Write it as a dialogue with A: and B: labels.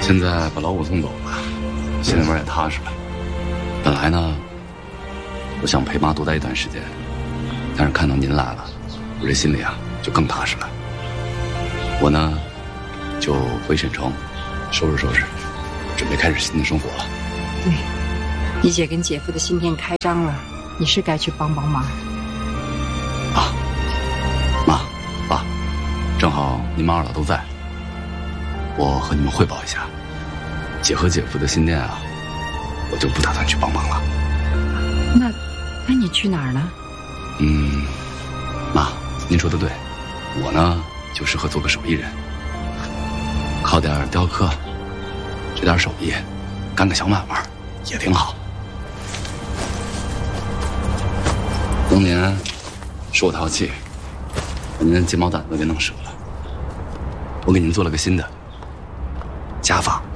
A: 现在把老五送走了，心里面也踏实了。本来呢，我想陪妈多待一段时间，但是看到您来了，我这心里啊就更踏实了。我呢，就回沈城，收拾收拾，准备开始新的生活了。
B: 对，你姐跟姐夫的新店开张了，你是该去帮帮忙。
A: 啊，妈，爸，正好您们二老都在，我和你们汇报一下，姐和姐夫的新店啊，我就不打算去帮忙了。
B: 那你去哪儿呢？
A: 妈，您说的对，我呢就适合做个手艺人，靠点雕刻，学点手艺，干个小买卖也挺好。当年是我淘气，把您的睫毛掸子都给弄折了，我给您做了个新的假发。